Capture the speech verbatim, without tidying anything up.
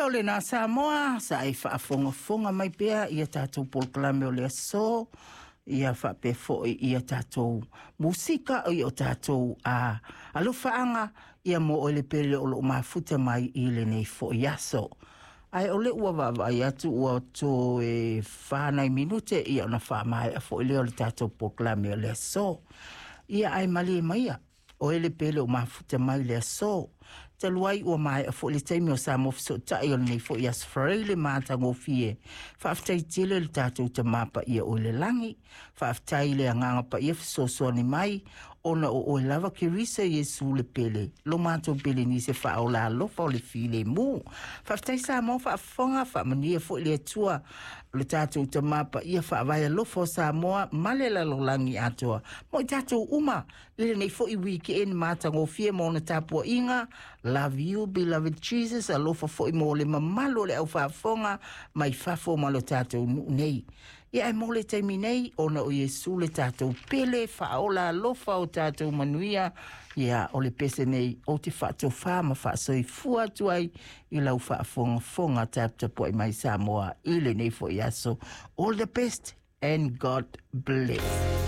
o le na Samoa, sa e whaafonga fonga mai pia, ia tātou polklame o le aso, ia whape fo ia tātou musika o i o tātou a alofaanga, ia mo o le pele o lo mafuta mai i le nei fo i aso. Ai o le ua wawai atu ua to e whanai minute, ia ona wha mai a fo i leo le tātou polklame o le aso. Ia ai mali e maia, o ele pele o mafuta mai le aso. Te luai ua mai a fo le taimi o sa mofiso tai o nei fo i as freile mata ngofie. Whaaftai tele le tātou te mapa ia o le langi. Whaaftai le anganga pa ia fisosoa ni mai. Ona o o lava ki risa Yesu le pele. Lo mātou pele ni se wha o la lofa o le file mu. Whaaftai sa mo whaafonga whaamania fo le atua. Le tātou te mapa ia whaavaya lofa o sa moa male la lo langi atoa. Mo i tātou uma. Le nei fo i wiki en mata ngofie mo na tāpua inga. Love you, beloved Jesus. Alofa fo i mo le mamalo le au whaafonga. Mai whafo malo tātou nei. Ia e mole taimi nei, ona o Yesu le tātou pele, whaola alofa o tātou manuia. Ia o le pese nei, o te whaatou whaama whaasoi fua tuai, i lau whaafonga fonga tāptapo i mai Samoa, i le nei fo i aso. All the best and God bless.